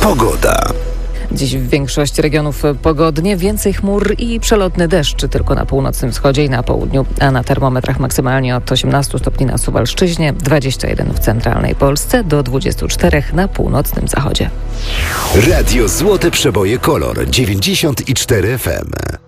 Pogoda. Dziś w większości regionów pogodnie, więcej chmur i przelotny deszcz tylko na północnym wschodzie i na południu, a na termometrach maksymalnie od 18 stopni na Suwalszczyźnie, 21 w centralnej Polsce do 24 na północnym zachodzie. Radio Złote Przeboje Kolor 94 FM.